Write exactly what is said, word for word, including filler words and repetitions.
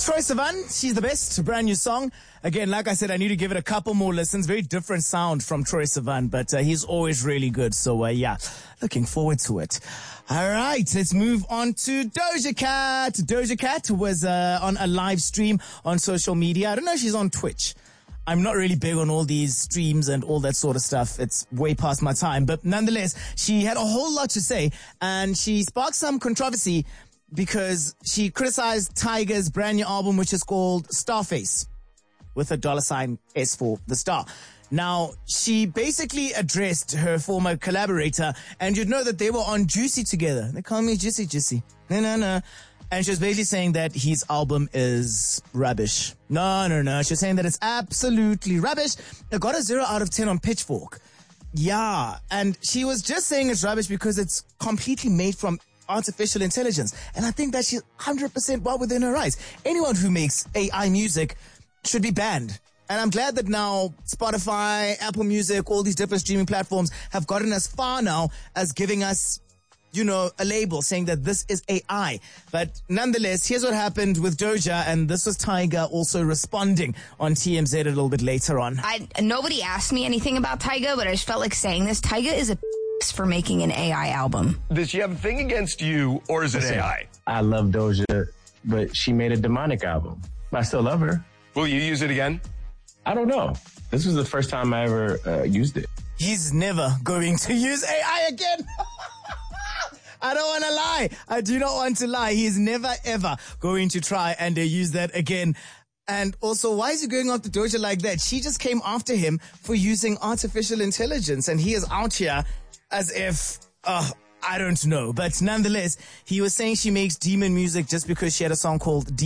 Troye Sivan, she's the best. Brand new song. Again, like I said, I need to give it a couple more listens. Very different sound from Troye Sivan, but uh, he's always really good. So, uh, yeah, looking forward to it. All right, let's move on to Doja Cat. Doja Cat was uh, on a live stream on social media. I don't know if she's on Twitch. I'm not really big on all these streams and all that sort of stuff. It's way past my time. But nonetheless, she had a whole lot to say, and she sparked some controversy because she criticized Tyga's brand new album, which is called Starface, with a dollar sign S for the star. Now, she basically addressed her former collaborator, and you'd know that they were on Juicy together. They call me Juicy Juicy. No, no, no. And she was basically saying that his album is rubbish. No, no, no. She was saying that it's absolutely rubbish. It got a zero out of ten on Pitchfork. Yeah. And she was just saying it's rubbish because it's completely made from artificial intelligence. And I think that she's one hundred percent well within her rights. Anyone who makes A I music should be banned. And I'm glad that now Spotify, Apple Music, all these different streaming platforms have gotten as far now as giving us, you know, a label saying that this is A I. But nonetheless, here's what happened with Doja, and this was Tyga also responding on T M Z a little bit later on. I Nobody asked me anything about Tyga, but I just felt like saying this. Tyga is a for making an A I album. Does she have a thing against you, or is it Listen, A I? I love Doja, but she made a demonic album. I still love her. Will you use it again? I don't know. This was the first time I ever uh, used it. He's never going to use A I again. I don't want to lie. I do not want to lie. He's never, ever going to try and uh, use that again. And also, why is he going after Doja like that? She just came after him for using artificial intelligence, and he is out here as if, uh, I don't know. But nonetheless, he was saying she makes demon music just because she had a song called